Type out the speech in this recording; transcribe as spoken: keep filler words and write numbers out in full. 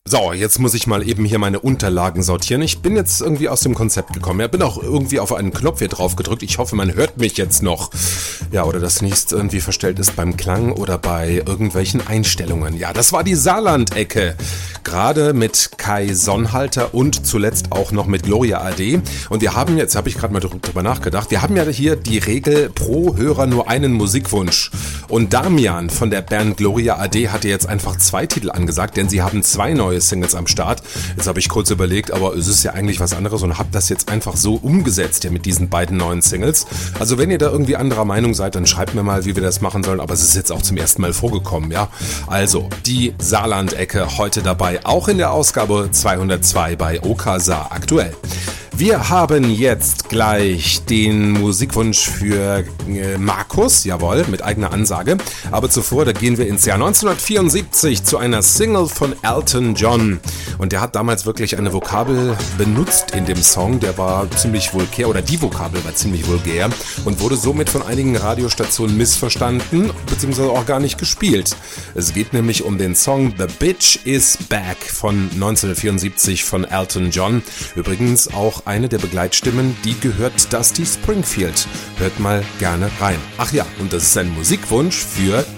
So, jetzt muss ich mal eben hier meine Unterlagen sortieren. Ich bin jetzt irgendwie aus dem Konzept gekommen. Ja, bin auch irgendwie auf einen Knopf hier drauf gedrückt. Ich hoffe, man hört mich jetzt noch. Ja, oder das nichts irgendwie verstellt ist beim Klang oder bei irgendwelchen Einstellungen. Ja, das war die Saarland-Ecke. Gerade mit Kai Sonnhalter und zuletzt auch noch mit Gloria A D. Und wir haben jetzt, habe ich gerade mal drüber nachgedacht, wir haben ja hier die Regel pro Hörer nur einen Musikwunsch. Und Damian von der Band Gloria A D hatte jetzt einfach zwei Titel angesagt, denn sie haben zwei neue Singles am Start. Jetzt habe ich kurz überlegt, aber es ist ja eigentlich was anderes und habe das jetzt einfach so umgesetzt hier mit diesen beiden neuen Singles. Also wenn ihr da irgendwie anderer Meinung seid, dann schreibt mir mal, wie wir das machen sollen, aber es ist jetzt auch zum ersten Mal vorgekommen, ja. Also, die Saarland-Ecke heute dabei, auch in der Ausgabe zweihundertzwei bei Okasa aktuell. Wir haben jetzt gleich den Musikwunsch für äh, Markus, jawohl, mit eigener Ansage. Aber zuvor, da gehen wir ins Jahr neunzehnhundertvierundsiebzig zu einer Single von Elton John. Und der hat damals wirklich eine Vokabel benutzt in dem Song, der war ziemlich vulgär, oder die Vokabel war ziemlich vulgär und wurde somit von einigen Radiostationen missverstanden, beziehungsweise auch gar nicht gespielt. Es geht nämlich um den Song The Bitch Is Back von neunzehnhundertvierundsiebzig von Elton John. Übrigens auch eine der Begleitstimmen, die gehört Dusty Springfield. Hört mal gerne rein. Ach ja, und das ist ein Musikwunsch für